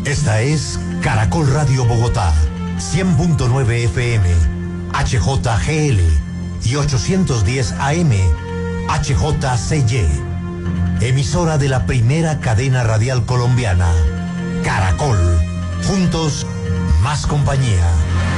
Esta es Caracol Radio Bogotá, 100.9 FM, HJGL y 810 AM, HJCY. Emisora de la primera cadena radial colombiana, Caracol. Juntos, más compañía.